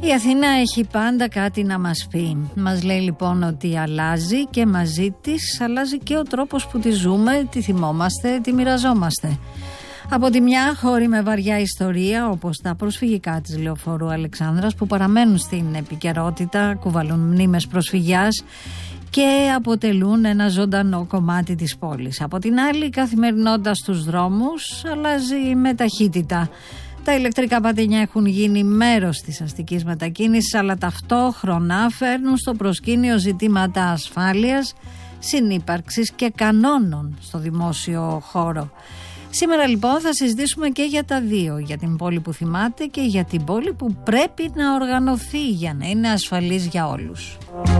Η Αθήνα έχει πάντα κάτι να μας πει. Μας λέει λοιπόν ότι αλλάζει και μαζί της αλλάζει και ο τρόπος που τη ζούμε, τη θυμόμαστε, τη μοιραζόμαστε. Από τη μια χώροι με βαριά ιστορία όπως τα προσφυγικά της Λεωφόρου Αλεξάνδρας που παραμένουν στην επικαιρότητα, κουβαλούν μνήμες προσφυγιάς και αποτελούν ένα ζωντανό κομμάτι της πόλης. Από την άλλη, η καθημερινότητα στους δρόμους αλλάζει με ταχύτητα. Τα ηλεκτρικά πατίνια έχουν γίνει μέρος της αστικής μετακίνησης, αλλά ταυτόχρονα φέρνουν στο προσκήνιο ζητήματα ασφάλειας, συνύπαρξης και κανόνων στο δημόσιο χώρο. Σήμερα λοιπόν θα συζητήσουμε και για τα δύο, για την πόλη που θυμάται και για την πόλη που πρέπει να οργανωθεί για να είναι ασφαλής για όλους.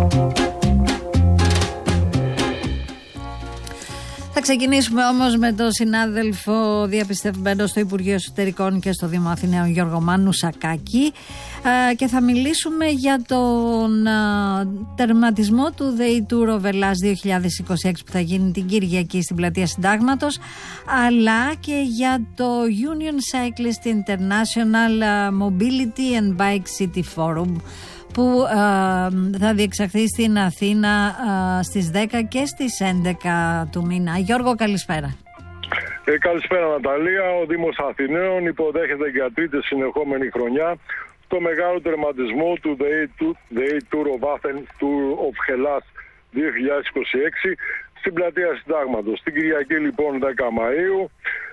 Θα ξεκινήσουμε όμως με τον συνάδελφο διαπιστευμένο στο Υπουργείο Εσωτερικών και στο Δήμο Αθηναίων Γιώργο Μάνου Σακάκη και θα μιλήσουμε για τον τερματισμό του The Tour of Hellas 2026 που θα γίνει την Κυριακή στην Πλατεία Συντάγματος, αλλά και για το Union Cyclist International Mobility and Bike City Forum που θα διεξαχθεί στην Αθήνα στις 10 και στις 11 του μήνα. Γιώργο, καλησπέρα. Καλησπέρα Ναταλία. Ο Δήμος Αθηναίων υποδέχεται για τρίτη συνεχόμενη χρονιά το μεγάλο τερματισμό του The Tour of Hellas 2026 στην Πλατεία Συντάγματος. Στην Κυριακή λοιπόν 10 Μαΐου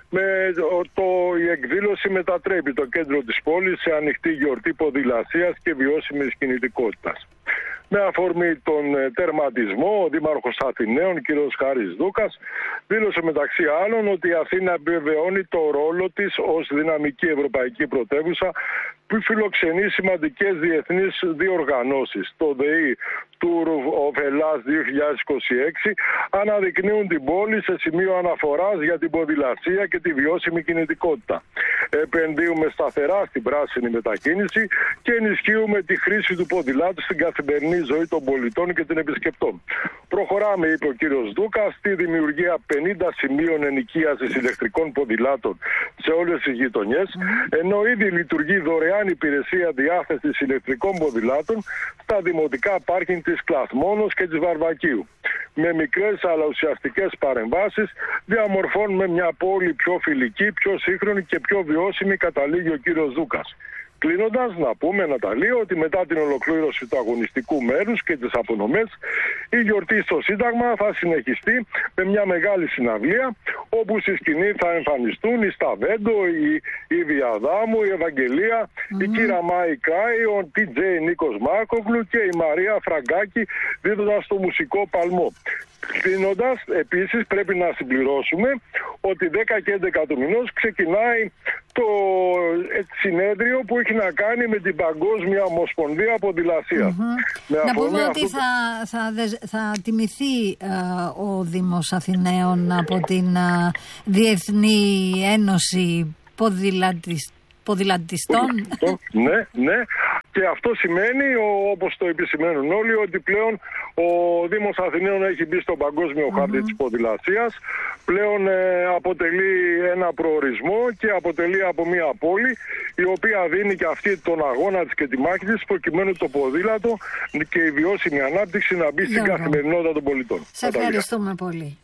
η εκδήλωση μετατρέπει το κέντρο της πόλης σε ανοιχτή γιορτή ποδηλασίας και βιώσιμης κινητικότητας. Με αφορμή τον τερματισμό, ο Δήμαρχος Αθηναίων, κ. Χάρης Δούκας, δήλωσε μεταξύ άλλων ότι η Αθήνα επιβεβαιώνει το ρόλο της ως δυναμική ευρωπαϊκή πρωτεύουσα που φιλοξενεί σημαντικές διεθνείς διοργανώσεις. Το The Tour of Hellas 2026 αναδεικνύουν την πόλη σε σημείο αναφοράς για την ποδηλασία και τη βιώσιμη κινητικότητα. Επενδύουμε σταθερά στην πράσινη μετακίνηση και ενισχύουμε τη χρήση του ποδηλάτου στην καθημερινή ζωή των πολιτών και των επισκεπτών. Προχωράμε, είπε ο κύριος Δούκας, στη δημιουργία 50 σημείων ενοικίασης ηλεκτρικών ποδηλάτων σε όλες τις γειτονιές, ενώ ήδη λειτουργεί δωρεάν υπηρεσία διάθεσης ηλεκτρικών ποδηλάτων στα δημοτικά πάρκινγκ της Κλαθμόνος και της Βαρβακίου. Με μικρές αλλά ουσιαστικές παρεμβάσεις διαμορφώνουμε μια πόλη πιο φιλική, πιο σύγχρονη και πιο βιώσιμη, καταλήγει ο κύριος Δούκας. Κλείνοντας, να πούμε, Ναταλία, ότι μετά την ολοκλήρωση του αγωνιστικού μέρους και τις απονομές, η γιορτή στο Σύνταγμα θα συνεχιστεί με μια μεγάλη συναυλία, όπου στη σκηνή θα εμφανιστούν η Σταβέντο, η Διαδάμου, η Ευαγγελία, η Κύρα Μάη Κράη, ο TJ Νίκος Μάκογλου και η Μαρία Φραγκάκη, δίδοντας το μουσικό παλμό. Κλείνοντας, επίσης πρέπει να συμπληρώσουμε ότι 10 και 11 του μηνός ξεκινάει το συνέδριο που έχει να κάνει με την Παγκόσμια Ομοσπονδία Ποδηλασίας. Να πούμε ότι θα τιμηθεί ο Δήμος Αθηναίων από την Διεθνή Ένωση Ποδηλατιστών. Ναι. Και αυτό σημαίνει, όπως το επισημαίνουν όλοι, ότι πλέον ο Δήμος Αθηναίων έχει μπει στον παγκόσμιο χάρτη της ποδηλασίας. Πλέον αποτελεί ένα προορισμό και αποτελεί από μια πόλη η οποία δίνει και αυτή τον αγώνα της και τη μάχη της προκειμένου το ποδήλατο και η βιώσιμη ανάπτυξη να μπει στην καθημερινότητα των πολιτών. Σε ευχαριστούμε πολύ.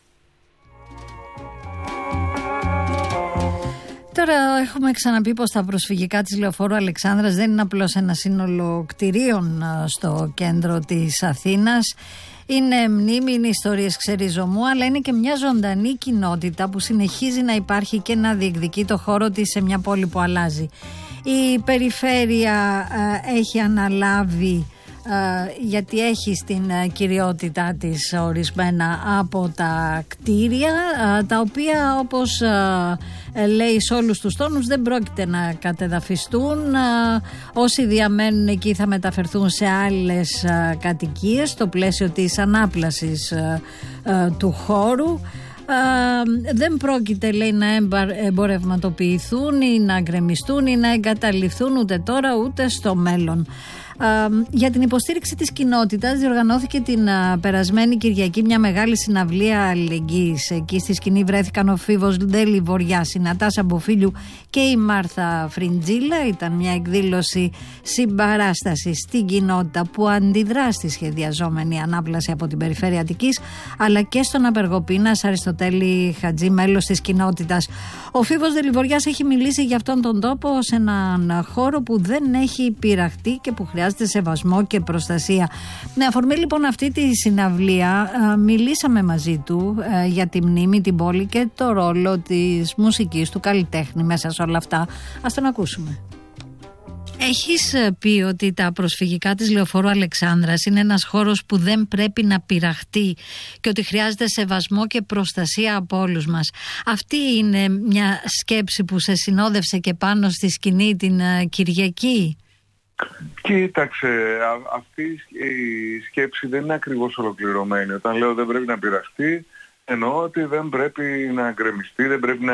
Τώρα έχουμε ξαναπεί πως τα προσφυγικά της Λεωφόρου Αλεξάνδρας δεν είναι απλώς ένα σύνολο κτηρίων στο κέντρο της Αθήνας. Είναι μνήμη, είναι ιστορίες ξεριζωμού, αλλά είναι και μια ζωντανή κοινότητα που συνεχίζει να υπάρχει και να διεκδικεί το χώρο της σε μια πόλη που αλλάζει. Η περιφέρεια έχει αναλάβει, γιατί έχει στην κυριότητά της ορισμένα από τα κτίρια, τα οποία όπως λέει σε όλους τους τόνους δεν πρόκειται να κατεδαφιστούν. Όσοι διαμένουν εκεί θα μεταφερθούν σε άλλες κατοικίες στο πλαίσιο της ανάπλασης του χώρου. Δεν πρόκειται, λέει, να εμπορευματοποιηθούν ή να γκρεμιστούν ή να εγκαταλειφθούν ούτε τώρα ούτε στο μέλλον. Για την υποστήριξη της κοινότητας διοργανώθηκε την περασμένη Κυριακή μια μεγάλη συναυλία αλληλεγγύης. Εκεί στη σκηνή βρέθηκαν ο Φίβος Ντελιβοριάς, η Νατάσα Μποφίλιου και η Μάρθα Φριντζίλα. Ήταν μια εκδήλωση συμπαράστασης στην κοινότητα που αντιδρά στη σχεδιαζόμενη ανάπλαση από την περιφέρεια Αττικής, αλλά και στον απεργοπείνας Αριστοτέλη Χατζή, μέλος της κοινότητας. Ο Φίβος Ντελιβοριάς έχει μιλήσει για αυτόν τον τόπο σε έναν χώρο που δεν έχει πειραχτεί και που χρειάζεται σεβασμό και προστασία. Με αφορμή λοιπόν αυτή τη συναυλία, μιλήσαμε μαζί του για τη μνήμη, την πόλη και το ρόλο της μουσικής, του καλλιτέχνη μέσα σε όλα αυτά. Ας τον ακούσουμε. Έχεις πει ότι τα προσφυγικά της Λεωφόρου Αλεξάνδρας είναι ένας χώρος που δεν πρέπει να πειραχτεί και ότι χρειάζεται σεβασμό και προστασία από όλους μας. Αυτή είναι μια σκέψη που σε συνόδευσε και πάνω στη σκηνή την Κυριακή? Κοίταξε, αυτή η σκέψη δεν είναι ακριβώς ολοκληρωμένη. Όταν λέω δεν πρέπει να πειραχτεί, εννοώ ότι δεν πρέπει να γκρεμιστεί, δεν πρέπει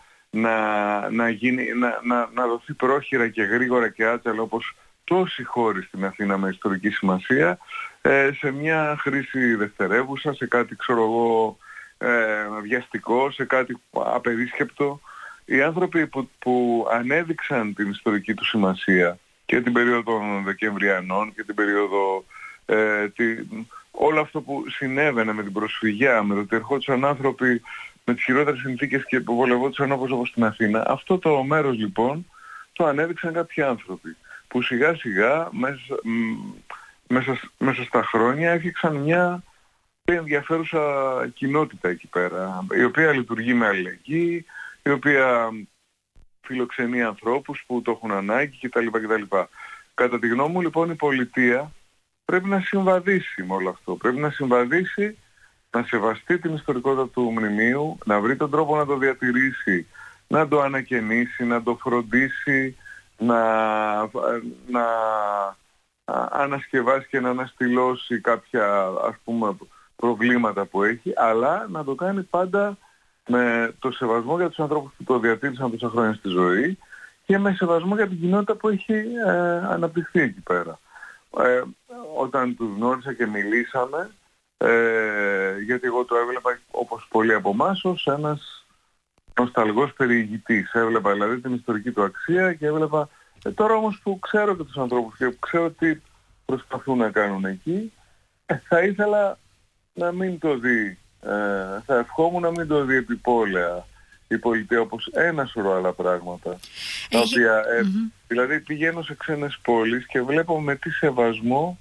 να δοθεί πρόχειρα και γρήγορα και άτελα όπως τόσοι χώροι στην Αθήνα με ιστορική σημασία, σε μια χρήση δευτερεύουσα, σε κάτι βιαστικό, σε κάτι απερίσκεπτο. Οι άνθρωποι που ανέδειξαν την ιστορική του σημασία και την περίοδο των Δεκεμβριανών και την περίοδο όλο αυτό που συνέβαινε με την προσφυγιά, με το ότι ερχόντουσαν άνθρωποι με τις χειρότερες συνθήκες και που βολευόντουσαν όπως στην Αθήνα. Αυτό το μέρος λοιπόν το ανέδειξαν κάποιοι άνθρωποι που σιγά σιγά μέσα στα χρόνια έφτιαξαν μια ενδιαφέρουσα κοινότητα εκεί πέρα, η οποία λειτουργεί με αλληλεγγύη, η οποία φιλοξενεί ανθρώπους που το έχουν ανάγκη κτλ. Κατά τη γνώμη μου λοιπόν η πολιτεία πρέπει να συμβαδίσει με όλο αυτό. Πρέπει να συμβαδίσει, να σεβαστεί την ιστορικότητα του μνημείου, να βρει τον τρόπο να το διατηρήσει, να το ανακαινήσει, να το φροντίσει, να ανασκευάσει και να αναστηλώσει κάποια προβλήματα που έχει, αλλά να το κάνει πάντα με το σεβασμό για τους ανθρώπους που το διατήρησαν τόσα χρόνια στη ζωή και με σεβασμό για την κοινότητα που έχει αναπτυχθεί εκεί πέρα. Όταν τους γνώρισα και μιλήσαμε, γιατί εγώ το έβλεπα όπως πολλοί από εμάς ως ένας νοσταλγός περιηγητής. Έβλεπα δηλαδή την ιστορική του αξία και έβλεπα τώρα όμως που ξέρω και τους ανθρώπους και ξέρω τι προσπαθούν να κάνουν εκεί, θα ήθελα να μην το δει, θα ευχόμουν να μην το δει επιπόλαια η πολιτεία όπως ένα σωρό άλλα πράγματα. Τα οποία, δηλαδή πηγαίνω σε ξένες πόλεις και βλέπω με τι σεβασμό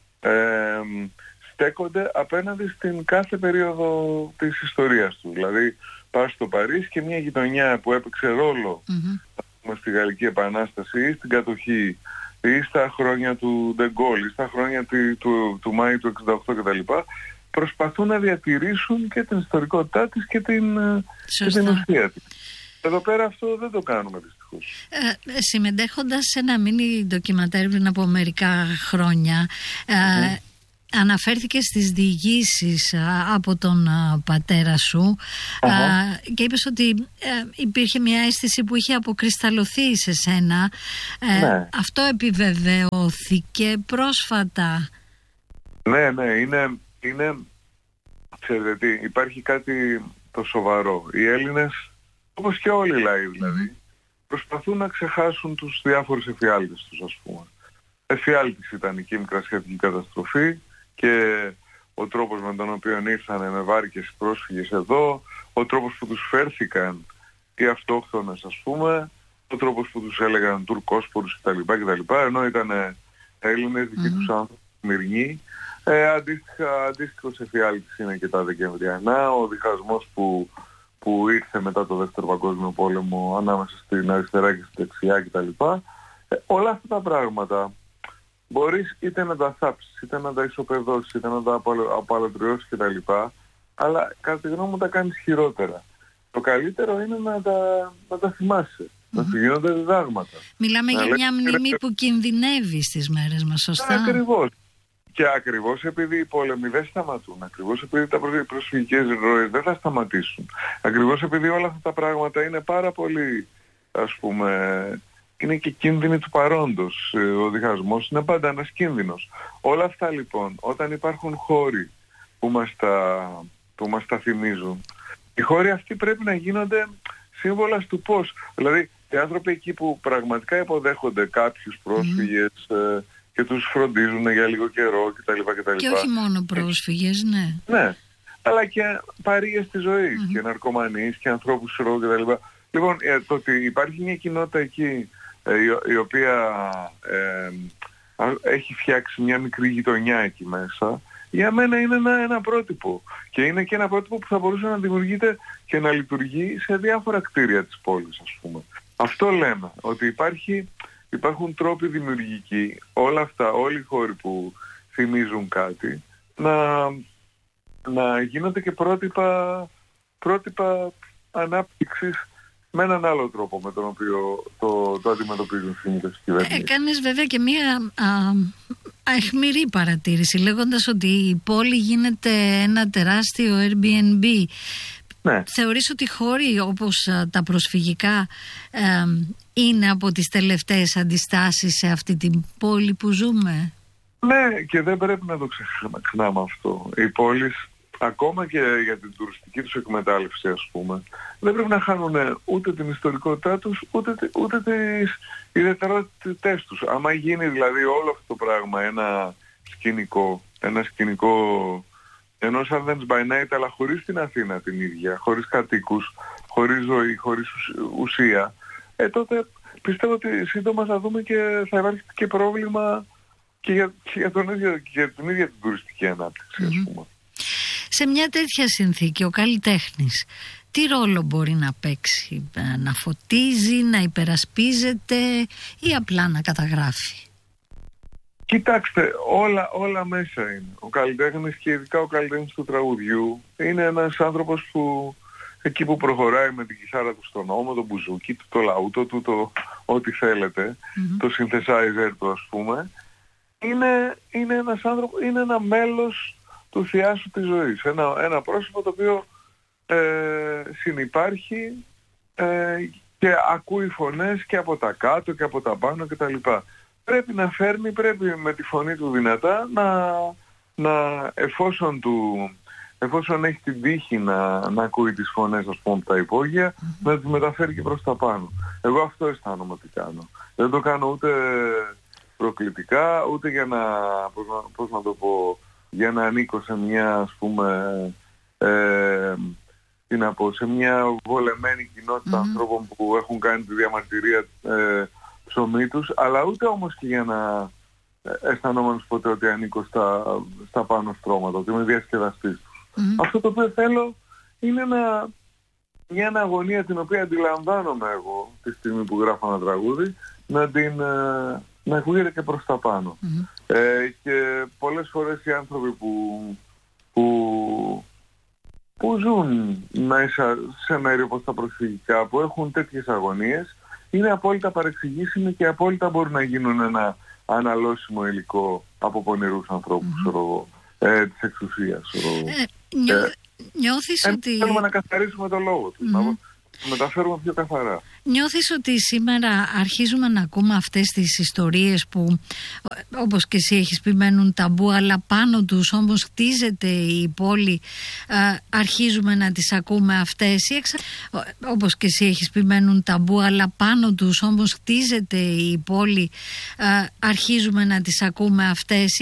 στέκονται απέναντι στην κάθε περίοδο της ιστορίας του. Δηλαδή πας στο Παρίσι και μια γειτονιά που έπαιξε ρόλο στη Γαλλική Επανάσταση ή στην κατοχή ή στα χρόνια του Ντεγκόλ ή στα χρόνια του Μάη του 1968 κτλ. Προσπαθούν να διατηρήσουν και την ιστορικότητά της και την ουσία της. Εδώ πέρα αυτό δεν το κάνουμε δυστυχώς. Συμμετέχοντας σε ένα μίνι ντοκιματέρ πριν από μερικά χρόνια, αναφέρθηκε στις διηγήσεις από τον πατέρα σου και είπες ότι υπήρχε μια αίσθηση που είχε αποκρισταλωθεί σε σένα. Αυτό επιβεβαιώθηκε πρόσφατα? Ναι, είναι ξέρετε τι, υπάρχει κάτι το σοβαρό. Οι Έλληνες, όπως και όλοι οι λαοί δηλαδή, προσπαθούν να ξεχάσουν τους διάφορους εφιάλτες τους, ας πούμε. Εφιάλτης ήταν η Μικρασιατική καταστροφή και ο τρόπος με τον οποίο ήρθανε με βάρκες πρόσφυγες εδώ, ο τρόπος που τους φέρθηκαν οι αυτόχθονες, ας πούμε, ο τρόπος που τους έλεγαν Τουρκόσπορους κτλ. Ενώ ήταν Έλληνες, δικοί τους άνθρωποι, Μυρνοί. Αντίστοιχος εφιάλτης είναι και τα Δεκεμβριανά, ο διχασμός που ήρθε μετά το Δεύτερο Παγκόσμιο Πόλεμο ανάμεσα στην αριστερά και στην δεξιά κτλ. Όλα αυτά τα πράγματα μπορείς είτε να τα θάψεις, είτε να τα ισοπεδώσεις, είτε να τα απαλωτριώσεις κτλ. Αλλά κατά τη γνώμη μου τα κάνεις χειρότερα. Το καλύτερο είναι να τα θυμάσαι, να σου γίνονται διδάγματα. Μιλάμε για μια μνήμη που κινδυνεύει στις μέρες μας, σωστά? Ακριβώς. Και ακριβώς επειδή οι πόλεμοι δεν σταματούν, ακριβώς επειδή τα προσφυγικές ροές δεν θα σταματήσουν, ακριβώς επειδή όλα αυτά τα πράγματα είναι πάρα πολύ, ας πούμε, είναι και κίνδυνοι του παρόντος. Ο διχασμός είναι πάντα ένας κίνδυνος. Όλα αυτά λοιπόν, όταν υπάρχουν χώροι που μας τα θυμίζουν, οι χώροι αυτοί πρέπει να γίνονται σύμβολα του πώς. Δηλαδή, οι άνθρωποι εκεί που πραγματικά υποδέχονται κάποιους πρόσφυγες και τους φροντίζουν για λίγο καιρό κτλ. Και όχι μόνο πρόσφυγες, ναι. Ναι, αλλά και παρείες στη ζωή και ναρκωμανείς και ανθρώπους κτλ. Λοιπόν, το ότι υπάρχει μια κοινότητα εκεί η οποία έχει φτιάξει μια μικρή γειτονιά εκεί μέσα, για μένα είναι ένα πρότυπο. Και είναι και ένα πρότυπο που θα μπορούσε να δημιουργείται και να λειτουργεί σε διάφορα κτίρια της πόλης, ας πούμε. Αυτό λέμε, ότι υπάρχουν τρόποι δημιουργικοί, όλα αυτά, όλοι οι χώροι που θυμίζουν κάτι, να γίνονται και πρότυπα ανάπτυξης με έναν άλλο τρόπο με τον οποίο το αντιμετωπίζουν συνήθως οι κυβερνήσεις. Έκανες βέβαια και μία αιχμηρή παρατήρηση, λέγοντας ότι η πόλη γίνεται ένα τεράστιο Airbnb. Ναι. Θεωρείς ότι χώροι όπως τα προσφυγικά είναι από τις τελευταίες αντιστάσεις σε αυτή την πόλη που ζούμε? Ναι, και δεν πρέπει να το ξεχνάμε αυτό. Οι πόλεις, ακόμα και για την τουριστική τους εκμετάλλευση, ας πούμε, δεν πρέπει να χάνουν ούτε την ιστορικότητά τους, ούτε τις ιδιαιτερότητές τους. Άμα γίνει δηλαδή όλο αυτό το πράγμα ένα σκηνικό ενός Athens by Night, αλλά χωρίς την Αθήνα την ίδια, χωρίς κατοίκους, χωρίς ζωή, χωρίς ουσία, τότε πιστεύω ότι σύντομα θα δούμε και θα υπάρχει και πρόβλημα και για την ίδια την τουριστική ανάπτυξη, ας πούμε. Σε μια τέτοια συνθήκη ο καλλιτέχνης τι ρόλο μπορεί να παίξει? Να φωτίζει, να υπερασπίζεται ή απλά να καταγράφει? Κοιτάξτε, όλα μέσα είναι. Ο καλλιτέχνης και ειδικά ο καλλιτέχνης του τραγουδιού είναι ένας άνθρωπος που εκεί που προχωράει με την κιθάρα του στον ώμο, το μπουζούκι του, το λαούτο του, το ό,τι θέλετε, το synthesizer του, ας πούμε, είναι ένας άνθρωπος, είναι ένα μέλος του θειάσου της ζωής. Ένα πρόσωπο το οποίο συνυπάρχει και ακούει φωνές και από τα κάτω και από τα πάνω κτλ. Πρέπει με τη φωνή του δυνατά εφόσον έχει την τύχη να ακούει τις φωνές, ας πούμε, από τα υπόγεια, να τις μεταφέρει και προς τα πάνω. Εγώ αυτό αισθάνομαι ότι κάνω. Δεν το κάνω ούτε προκλητικά, ούτε για για να ανήκω σε μια, ας πούμε, σε μια βολεμένη κοινότητα ανθρώπων που έχουν κάνει τη διαμαρτυρία ψωμί τους, αλλά ούτε όμως και για να αισθανόμαστε ποτέ ότι ανήκω στα πάνω στρώματα, ότι είμαι διασκεδαστής τους. Αυτό το οποίο θέλω είναι μια αγωνία την οποία αντιλαμβάνομαι εγώ τη στιγμή που γράφω ένα τραγούδι, να ακούγεται και προς τα πάνω. Και πολλές φορές οι άνθρωποι που ζουν μέσα σε μέρη όπως τα προσφυγικά, που έχουν τέτοιες αγωνίες, είναι απόλυτα παρεξηγήσιμοι και απόλυτα μπορούν να γίνουν ένα αναλώσιμο υλικό από πονηρούς ανθρώπους της εξουσίας. Νιώθεις ότι... Θέλουμε να καθαρίσουμε το λόγο τους, να μεταφέρουμε πιο καθαρά. Νιώθεις ότι σήμερα αρχίζουμε να ακούμε αυτές τις ιστορίες που, όπως και εσύ έχεις πει, μένουν ταμπού, αλλά πάνω τους όμως χτίζεται η πόλη, αρχίζουμε να τις ακούμε αυτές, όπως και εσύ έχεις πει, μένουν ταμπού, αλλά πάνω τους όμως χτίζεται η πόλη, αρχίζουμε να τις ακούμε αυτές?